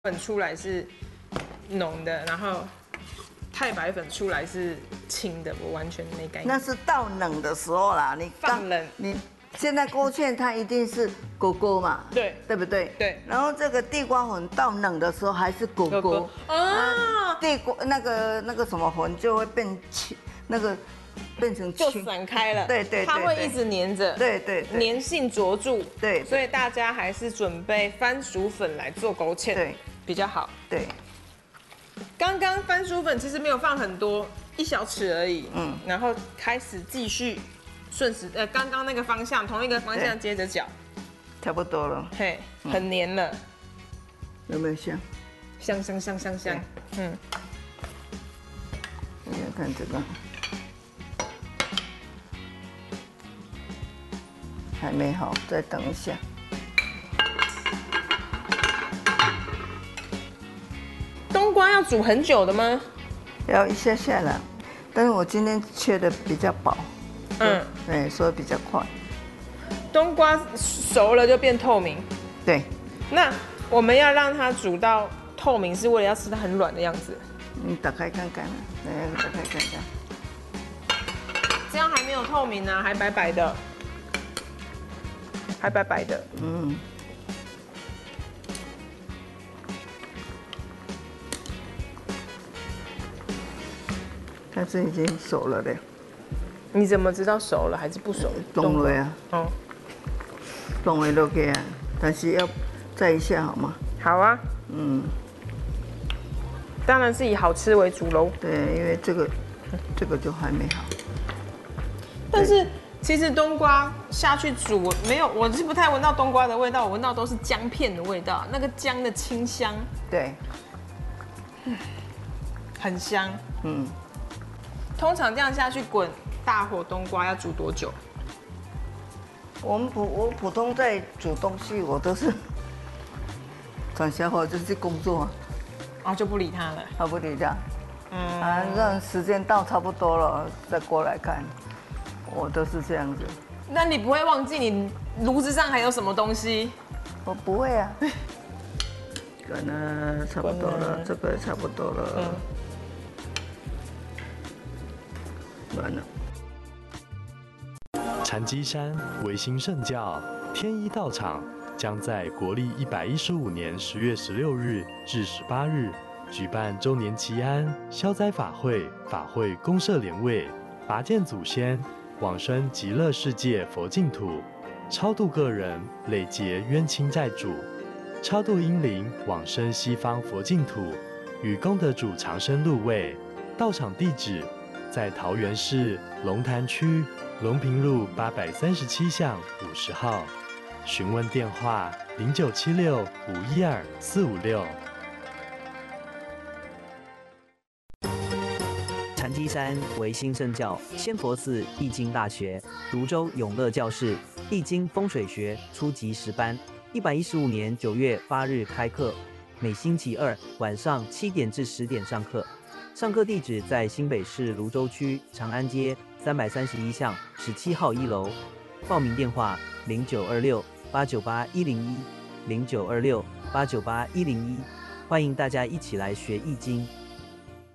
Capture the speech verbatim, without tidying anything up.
粉出来是浓的，然后太白粉出来是清的，我完全没概念。 那是到冷的时候啦，你放冷， 你现在勾芡它一定是勾勾嘛， 对对不对？ 对。 然后这个地瓜粉到冷的时候还是勾勾，啊，地瓜那个那个什么粉就会变清，那个变成就散开了， 对对， 它会一直粘着， 对对， 粘性着住， 对， 所以大家还是准备番薯粉来做勾芡， 对， 比较好。 对。 刚刚番薯粉其实没有放很多，一小匙而已，嗯，然后开始继续顺时呃刚刚那个方向，同一个方向接着搅， 差不多了， 嘿，很黏了， 有没有香？ 香香香香香，嗯， 大家看这个。还没好，再等一下。 冬瓜要煮很久的吗？ 要一下下了，但是我今天切的比较薄，嗯，对，所以比较快。 冬瓜熟了就变透明， 对。 那我们要让它煮到透明，是为了要吃它很软的样子。 你打开看看，来，打开看看。 这样还没有透明呢，还白白的。还白白的，嗯， 它这已经熟了的。 你怎么知道熟了还是不熟？ 冻了呀，哦，冻了都可以啊，但是要再一下好吗？ 好啊，嗯，当然是以好吃为主喽。 对，因为这个这个就还没好， 但是。其实冬瓜下去煮没有，我是不太闻到冬瓜的味道，我闻到都是姜片的味道，那个姜的清香， 对， 很香。嗯，通常这样下去滚大火冬瓜要煮多久？ 我们普我普通在煮东西，我都是转小火就去工作， 啊就不理他了， 他不理他，嗯，啊让时间到差不多了再过来看。我都是这样子。 那你不会忘记你炉子上还有什么东西？ 我不会啊。滚了，差不多了，这个差不多了。嗯。完了。 禅机山维新圣教天一道场将在国历一百一十五年十月十六日至十八日举办周年祈安消灾法会，法会公设莲位，拔剑祖先。往生极乐世界佛净土，超度个人累劫冤亲债主，超度阴灵往生西方佛净土，与功德主长生入位。道场地址在桃园市龙潭区龙平路八百三十七巷五十号，询问电话零九七六五一二四五六。 禅机山为新圣教仙佛寺易经大学泸州永乐教室易经风水学初级十班，一百一十五年九月八日开课，每星期二晚上七点至十点上课。上课地址在新北市泸州区长安街三百三十一巷十七号一楼。报名电话零九二六八九八一零一零九二六八九八一零一，欢迎大家一起来学易经。